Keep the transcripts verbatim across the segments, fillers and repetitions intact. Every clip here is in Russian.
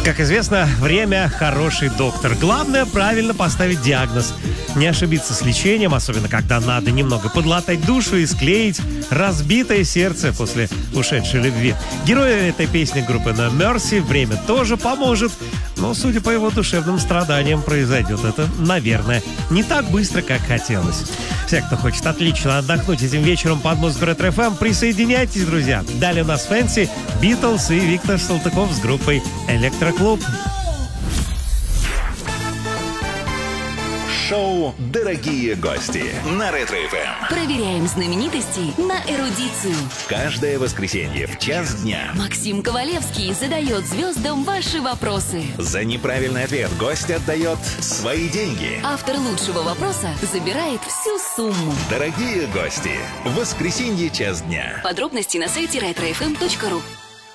Как известно, время – хороший доктор. Главное – правильно поставить диагноз. Не ошибиться с лечением, особенно когда надо немного подлатать душу и склеить разбитое сердце после ушедшей любви. Герою этой песни группы No Mercy время тоже поможет, но, судя по его душевным страданиям, произойдет это, наверное, не так быстро, как хотелось. Все, кто хочет отлично отдохнуть этим вечером под музыку Ретро эф эм, присоединяйтесь, друзья. Далее у нас Фэнси, Битлз и Виктор Салтыков с группой Электроклуб. Шоу «Дорогие гости» на Ретро эф эм. Проверяем знаменитостей на эрудицию. Каждое воскресенье в час дня Максим Ковалевский задает звездам ваши вопросы. за неправильный ответ гость отдает свои деньги. Автор лучшего вопроса забирает всю сумму. Дорогие гости, в воскресенье час дня. Подробности на сайте ретро эф эм точка ру.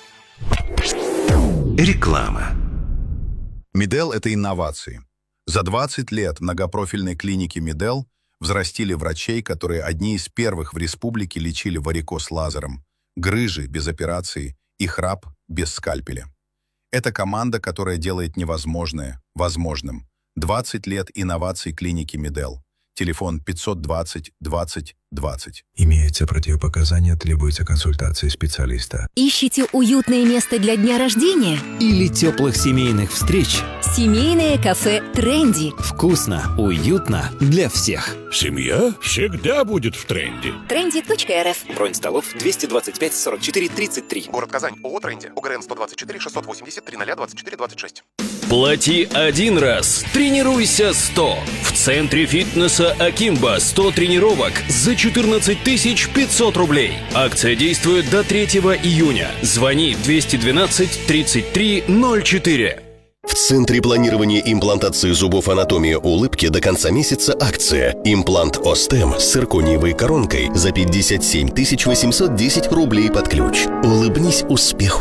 Реклама. Медел – это инновации. За двадцать лет многопрофильной клиники Медел взрастили врачей, которые одни из первых в республике лечили варикоз лазером, грыжи без операции и храп без скальпеля. Это команда, которая делает невозможное возможным. двадцать лет инноваций клиники Медел. Телефон пятьсот двадцать двадцать двадцать. Имеются противопоказания, требуется консультация специалиста. Ищите уютное место для дня рождения? Или теплых семейных встреч? Семейное кафе «Тренди». Вкусно, уютно для всех. Семья всегда будет в тренде. тренди точка эр эф. Бронь столов двести двадцать пять сорок четыре тридцать три. Город Казань. ООО «Тренди». ОГРН сто двадцать четыре шестьсот восемьдесят три ноль двадцать четыре двадцать шесть. Плати один раз, тренируйся сто. В центре фитнеса Акимба сто тренировок за четырнадцать тысяч пятьсот рублей. Акция действует до третьего июня. Звони двести двенадцать тридцать три ноль четыре. В Центре планирования имплантации зубов «Анатомия улыбки» до конца месяца акция. Имплант Остем с циркониевой коронкой за пятьдесят семь тысяч восемьсот десять рублей под ключ. Улыбнись успеху.